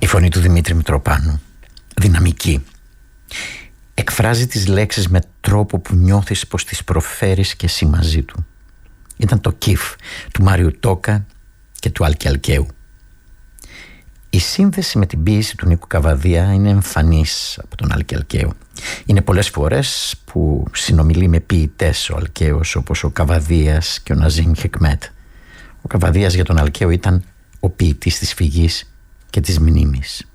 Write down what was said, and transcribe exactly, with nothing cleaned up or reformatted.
Η φωνή του Δημήτρη Μητροπάνου, δυναμική, εκφράζει τις λέξεις με τρόπο που νιώθεις πως τις προφέρεις και εσύ μαζί του. Ήταν το Κιφ του Μάριου Τόκα και του Άλκη Αλκαίου. Η σύνδεση με την ποίηση του Νίκου Καβαδία είναι εμφανής από τον Άλκη Αλκαίου. Είναι πολλές φορές που συνομιλεί με ποιητές ο Αλκαίος, όπως ο Καβαδίας και ο Ναζίμ Χικμέτ. Ο Καβαδίας για τον Αλκαίο ήταν ο ποιητής της φυγής και της μνήμης.